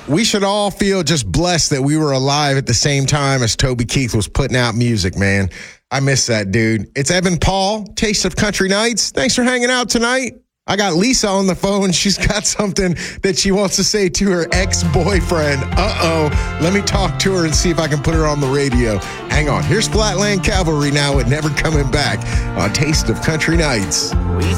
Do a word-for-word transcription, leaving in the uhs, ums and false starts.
We should all feel just blessed that we were alive at the same time as Toby Keith was putting out music, man. I miss that, dude. It's Evan Paul, Taste of Country Nights. Thanks for hanging out tonight. I got Lisa on the phone. She's got something that she wants to say to her ex-boyfriend. Uh-oh. Let me talk to her and see if I can put her on the radio. Hang on. Here's Flatland Cavalry now with Never Coming Back on Taste of Country Nights. We